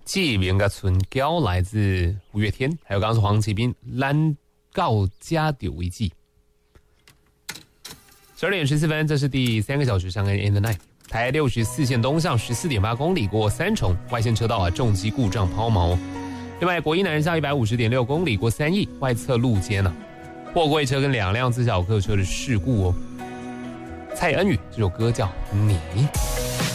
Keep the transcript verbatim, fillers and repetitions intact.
纪元个春娇来自五月天，还有刚刚是黄启斌蓝告加丢危机。十二点十四分，这是第三个小时上岸 in the night。台六十四线东向十四点八公里过三重，外线车道啊重机故障抛锚。另外，国一南向一百五十点六公里过三义，外侧路肩呢、啊，货柜车跟两辆自小客车的事故哦。蔡恩宇这首歌叫《你》。